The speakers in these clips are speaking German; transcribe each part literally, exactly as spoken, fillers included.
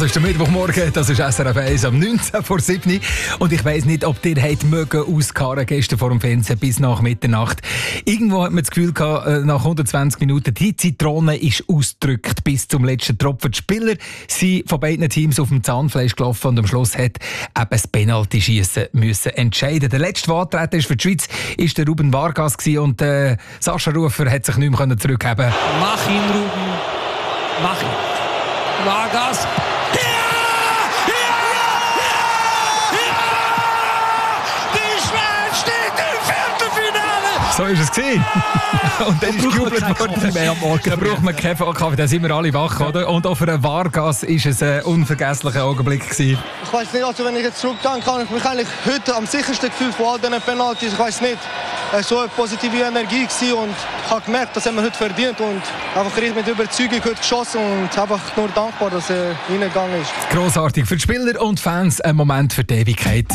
ist der Mittwochmorgen, das ist S R F eins am neunzehn vor sieben. Und ich weiss nicht, ob ihr habt mögen auskarren gestern vor dem Fernsehen bis nach Mitternacht. Irgendwo hat man das Gefühl gehabt, nach hundertzwanzig Minuten, die Zitrone ist ausgedrückt bis zum letzten Tropfen. Die Spieler sind von beiden Teams auf dem Zahnfleisch gelaufen und am Schluss hat eben das Penalty-Schiessen müssen entscheiden. Der letzte, der angetreten ist für die Schweiz, ist der Ruben Vargas gewesen und äh, Sascha Rufer hat sich nicht mehr zurückgeben können. Mach ihn, Ruben. Mach ihn. Vargas. Ja! Ja! Ja! Ja! Die Schweiz steht im Viertelfinale! So ist es gewesen. Und dann ist gejubelt worden. Da braucht man keinen Kaffee, da sind wir alle wach, oder? Und auch für einen Vargas war es ein unvergesslicher Augenblick gewesen. Ich weiss nicht, also wenn ich jetzt zurückdenke, kann ich mich eigentlich heute am sichersten gefühlt von all diesen Penalties. Ich weiss nicht. Es war so eine positive Energie gewesen und ich habe gemerkt, das haben wir heute verdient und einfach richtig mit Überzeugung heute geschossen und einfach nur dankbar, dass er reingegangen ist. Grossartig für die Spieler und Fans, ein Moment für die Ewigkeit.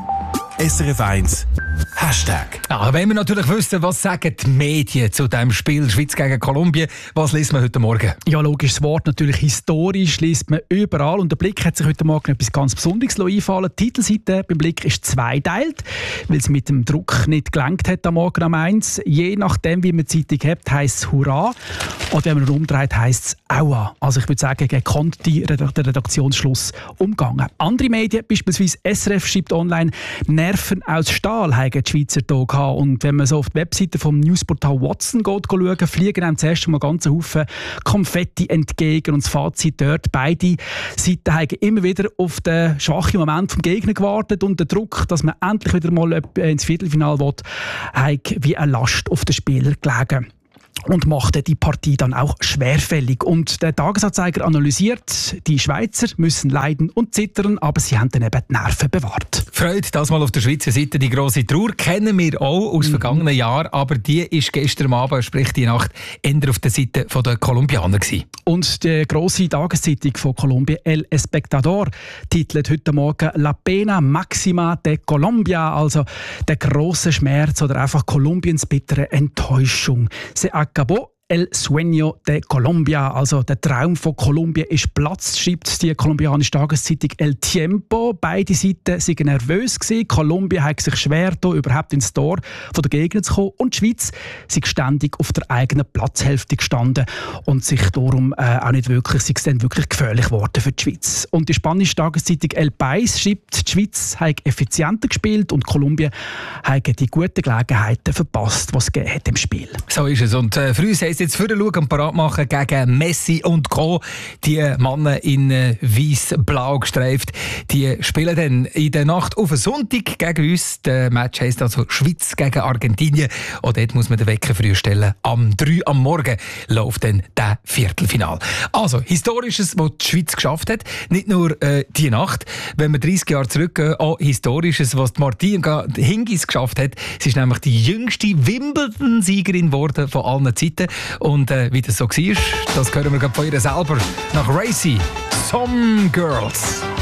S R F eins Hashtag. Ja, wenn wir natürlich wissen, was sagen die Medien zu diesem Spiel Schweiz gegen Kolumbien, was liest man heute Morgen? Ja, logisch, das Wort natürlich historisch liest man überall und der Blick hat sich heute Morgen etwas ganz Besonderes einfallen. Die Titelseite beim Blick ist zweiteilt, weil es mit dem Druck nicht gelangt hat am Morgen am eins. Je nachdem, wie man die Zeitung hat, heisst es Hurra und wenn man umdreht, heisst es Aua. Also ich würde sagen, gekonnt der Redaktionsschluss umgangen. Andere Medien, beispielsweise S R F, schreibt online, Nerven aus Stahl haben die Schweizer hier gehabt. Und wenn man so auf die Webseite vom Newsportal Watson geht, schaut, fliegen einem zuerst mal ganz Haufen Konfetti entgegen. Und das Fazit dort, beide Seiten haben immer wieder auf den schwachen Moment vom Gegner gewartet und der Druck, dass man endlich wieder mal ins Viertelfinale will, hat wie eine Last auf den Spieler gelegen. Und machte die Partie dann auch schwerfällig. Und der Tagesanzeiger analysiert, die Schweizer müssen leiden und zittern, aber sie haben dann eben die Nerven bewahrt. Freude, das mal auf der Schweizer Seite, die grosse Trauer, kennen wir auch aus mhm. vergangenen Jahren, aber die ist gestern Abend, sprich die Nacht, eher auf der Seite der Kolumbianer gewesen. Und die grosse Tageszeitung von Kolumbien, El Espectador, titelt heute Morgen «La pena maxima de Colombia», also der grosse Schmerz oder einfach Kolumbiens bittere Enttäuschung. Se acabó El Sueño de Colombia, also der Traum von Kolumbien ist Platz, schreibt die kolumbianische Tageszeitung El Tiempo. Beide Seiten waren nervös gewesen. Kolumbien hat sich schwer, hier überhaupt ins Tor von der Gegner zu kommen. Und die Schweiz ist ständig auf der eigenen Platzhälfte gestanden und sich darum äh, auch nicht wirklich, sie sind wirklich gefährlich geworden für die Schweiz. Und die spanische Tageszeitung El País schreibt, die Schweiz hat effizienter gespielt und Kolumbien hat die guten Gelegenheiten verpasst, die es gegeben hat im Spiel. So ist es. Und äh, für uns heisst jetzt für und parat machen gegen Messi und Co. Die Männer in äh, weiss-blau gestreift, die spielen dann in der Nacht auf den Sonntag gegen uns. Der Match heisst also Schweiz gegen Argentinien. Und dort muss man den Wecker früh stellen. Am drei am Morgen läuft dann der Viertelfinal. Also, Historisches, was die Schweiz geschafft hat. Nicht nur äh, die Nacht. Wenn wir dreißig Jahre zurückgehen, auch Historisches, was die Martina Hingis geschafft hat. Sie ist nämlich die jüngste Wimbledon-Siegerin geworden von allen Zeiten. Und äh, wie das so war, das hören wir von ihr selber nach Racy. Some Girls.